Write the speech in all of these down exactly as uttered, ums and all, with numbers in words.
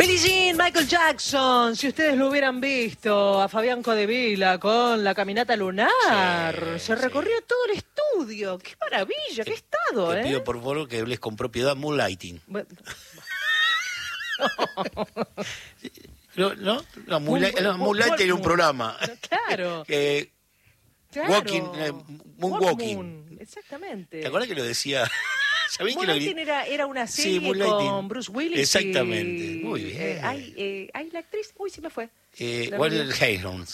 Billie Jean, Michael Jackson, si ustedes lo hubieran visto, a Fabián Codevila con la caminata lunar, Sí, se recorrió sí. todo el estudio, qué maravilla, qué estado, Te ¿eh? pido por favor que hables con propiedad Moonlighting. Bueno, No, no, no, Moonlight, Moon- no, Moonlight Moon- era un programa. Claro. que, claro. Walking, eh, Moonwalking. Moon, exactamente. ¿Te acuerdas que lo decía? ¿Sabés que lo Moonlighting gri- era, era una Sí, serie Moonlighting. con Bruce Willis. Exactamente. y, Muy bien. eh, hay, eh, hay la actriz. Uy, se me fue. Eh, La Warren verdad. Haynes.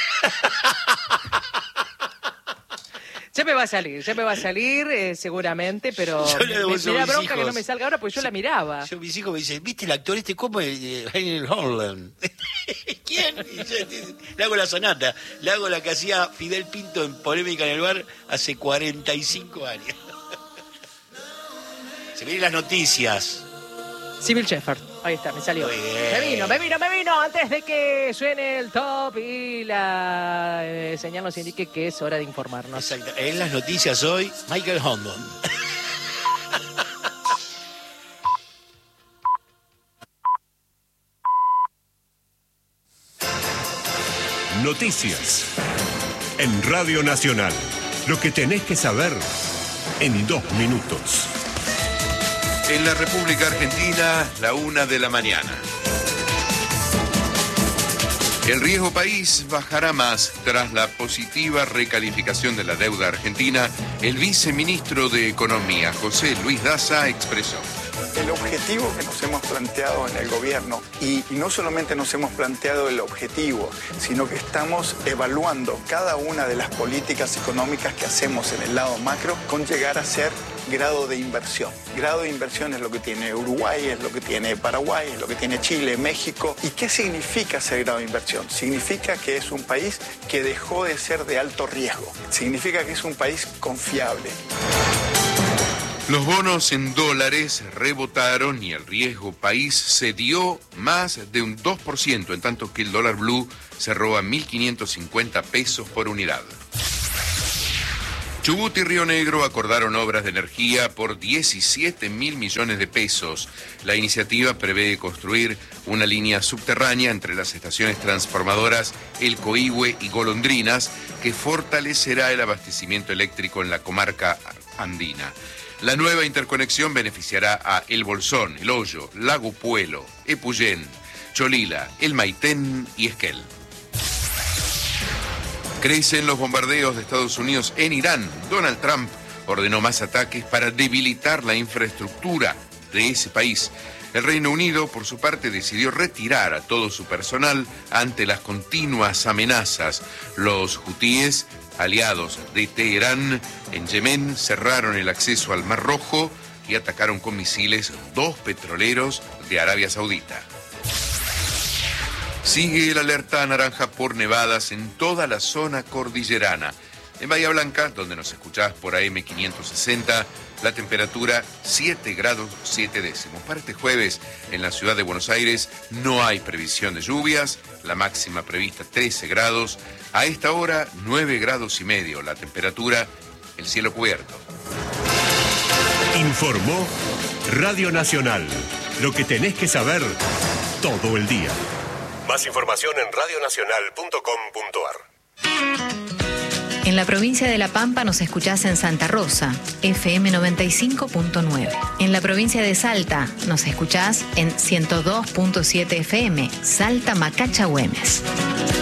Ya me va a salir, ya me va a salir eh, seguramente, pero Yo le debo me, eso me a da mis bronca que hijos. no me salga ahora, pues yo Sí. la miraba. Yo, mis hijos me dicen, ¿viste el actor este? ¿Cómo es? Eh, Hayden Holland. ¿Quién? Y yo, le hago la sonata. Le hago la que hacía Fidel Pinto en Polémica en el Bar hace cuarenta y cinco años. Se vienen las noticias. Sybil Shepherd, ahí está, me salió. Muy bien. Me vino, me vino, me vino, antes de que suene el top y la eh, señal nos indique que es hora de informarnos. Exacto. En las noticias hoy, Michael Hondon. Noticias. En Radio Nacional. Lo que tenés que saber en dos minutos. En la República Argentina, la una de la mañana. El riesgo país bajará más tras la positiva recalificación de la deuda argentina. El viceministro de Economía, José Luis Daza, expresó. El objetivo que nos hemos planteado en el gobierno, y, y no solamente nos hemos planteado el objetivo, sino que estamos evaluando cada una de las políticas económicas que hacemos en el lado macro con llegar a ser grado de inversión. Grado de inversión es lo que tiene Uruguay, es lo que tiene Paraguay, es lo que tiene Chile, México. ¿Y qué significa ser grado de inversión? Significa que es un país que dejó de ser de alto riesgo. Significa que es un país confiable. Los bonos en dólares rebotaron y el riesgo país cedió más de un dos por ciento, en tanto que el dólar blue cerró a mil quinientos cincuenta pesos por unidad. Chubut y Río Negro acordaron obras de energía por diecisiete mil millones de pesos. La iniciativa prevé construir una línea subterránea entre las estaciones transformadoras El Coihue y Golondrinas, que fortalecerá el abastecimiento eléctrico en la comarca andina. La nueva interconexión beneficiará a El Bolsón, El Hoyo, Lago Puelo, Epuyén, Cholila, El Maitén y Esquel. Crecen los bombardeos de Estados Unidos en Irán. Donald Trump ordenó más ataques para debilitar la infraestructura de ese país. El Reino Unido, por su parte, decidió retirar a todo su personal ante las continuas amenazas. Los hutíes, aliados de Teherán en Yemen, cerraron el acceso al Mar Rojo y atacaron con misiles dos petroleros de Arabia Saudita. Sigue el alerta naranja por nevadas en toda la zona cordillerana. En Bahía Blanca, donde nos escuchás por A M quinientos sesenta, la temperatura siete grados siete décimos. Para este jueves, en la ciudad de Buenos Aires, no hay previsión de lluvias, la máxima prevista trece grados. A esta hora, nueve grados y medio. La temperatura, el cielo cubierto. Informó Radio Nacional. Lo que tenés que saber todo el día. Más información en radio nacional punto com punto ar. En la provincia de La Pampa nos escuchás en Santa Rosa, F M noventa y cinco punto nueve. En la provincia de Salta nos escuchás en ciento dos punto siete F M, Salta Macacha Güemes.